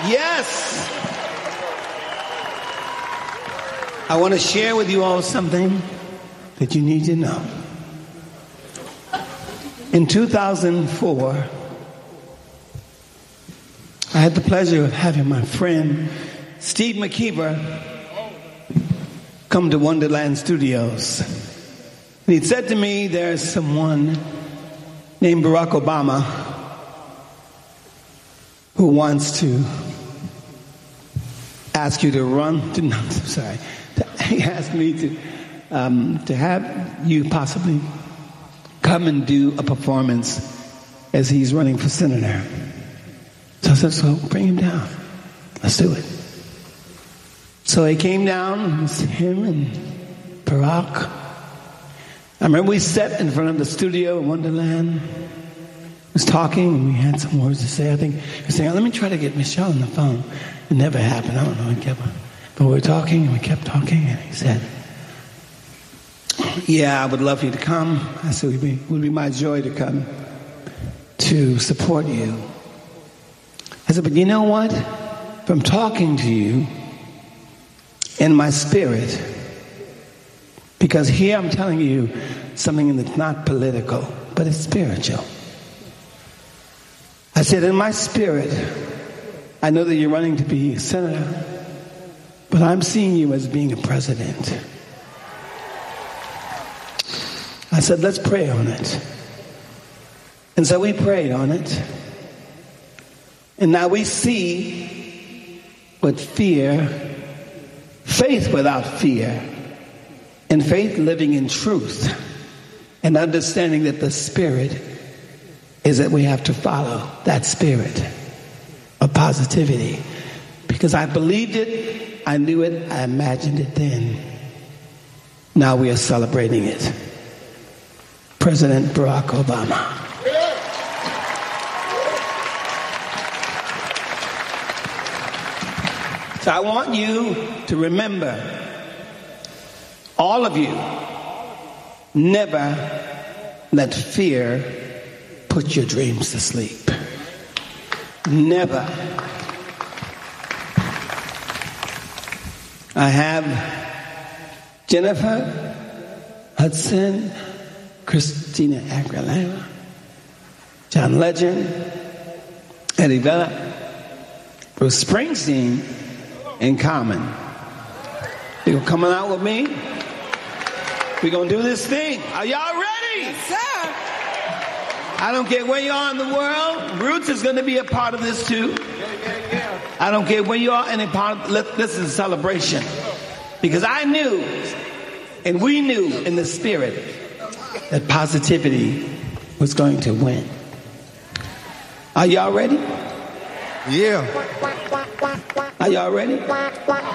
Yes. I want to share with you all something that you need to know. In 2004, I had the pleasure of having my friend Steve McKeever come to Wonderland Studios. And he said to me, there's someone named Barack Obama who wants to ask you to run. He asked me to have you possibly come and do a performance as he's running for senator. So I said, so bring him down. Let's do it. So he came down, it was him and Barack. I remember we sat in front of the studio in Wonderland, was talking, and we had some words to say. I think he was saying, let me try to get Michelle on the phone. It never happened. I don't know. But we were talking, and we kept talking, and he said, yeah, I would love for you to come. I said, it would be my joy to come to support you. I said, but you know what? From talking to you in my spirit, because here I'm telling you something that's not political, but it's spiritual. I said, in my spirit, I know that you're running to be a senator, but I'm seeing you as being a president. I said, let's pray on it. And so we prayed on it. And now we see with fear, faith without fear, and faith living in truth, and understanding that the Spirit is that we have to follow that spirit of positivity. Because I believed it, I knew it, I imagined it then. Now we are celebrating it. President Barack Obama. So I want you to remember, all of you, never let fear put your dreams to sleep. Never. I have Jennifer Hudson, Christina Aguilera, John Legend, Eddie Vedder, Bruce Springsteen, and Common. You're coming out with me? We're going to do this thing. Are y'all ready? Yes, sir. I don't care where you are in the world. Roots is going to be a part of this too. I don't care where you are in a part of this is a celebration. Because I knew, and we knew in the spirit, that positivity was going to win. Are y'all ready? Yeah. Are y'all ready?